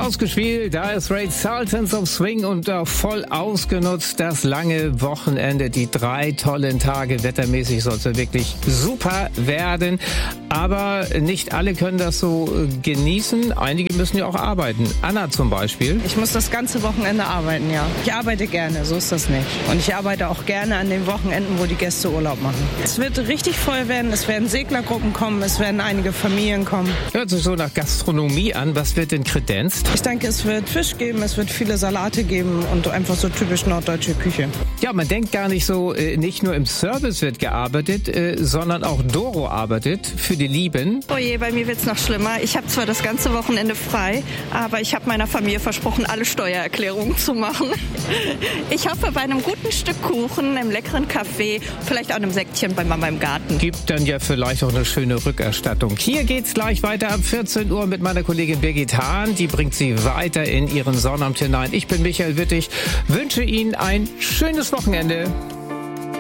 ausgespielt, da ist Ray Sultans of Swing und voll ausgenutzt das lange Wochenende, die 3 tollen Tage. Wettermäßig soll es wirklich super werden, aber nicht alle können das so genießen. Einige müssen ja auch arbeiten. Anna zum Beispiel. Ich muss das ganze Wochenende arbeiten, ja. Ich arbeite gerne, so ist das nicht. Und ich arbeite auch gerne an den Wochenenden, wo die Gäste Urlaub machen. Es wird richtig voll werden, es werden Seglergruppen kommen, es werden einige Familien kommen. Hört sich so nach Gastronomie an. Was wird denn kredenzt? Ich denke, es wird Fisch geben, es wird viele Salate geben und einfach so typisch norddeutsche Küche. Ja, man denkt gar nicht so, nicht nur im Service wird gearbeitet, sondern auch Doro arbeitet für die Lieben. Oh je, bei mir wird's noch schlimmer. Ich habe zwar das ganze Wochenende frei, aber ich habe meiner Familie versprochen, alle Steuererklärungen zu machen. Ich hoffe, bei einem guten Stück Kuchen, einem leckeren Kaffee, vielleicht auch einem Säckchen bei Mama im Garten. Gibt dann ja vielleicht auch eine schöne Rückerstattung. Hier geht's gleich weiter ab 14 Uhr mit meiner Kollegin Birgit Hahn. Die bringt Sie weiter in Ihren Sonnabend hinein. Ich bin Michael Wittig, wünsche Ihnen ein schönes Wochenende.